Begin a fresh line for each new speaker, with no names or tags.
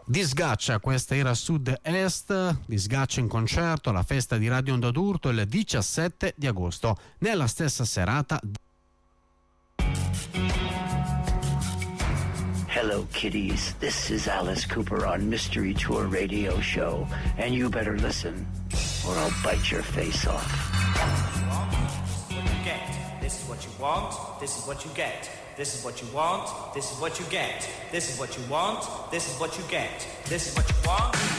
Disgaccia, questa era Sud-Est, Disgaccia in concerto alla festa di Radio Onda d'Urto il 17 di agosto. Nella stessa serata.
Hello, kiddies. This is Alice Cooper on Mystery Tour Radio Show, and you better listen, or I'll bite your face off.
This is what you want, this is what you get. This is what you want, this is what you get. This is what you want, this is what you get. This is what you want.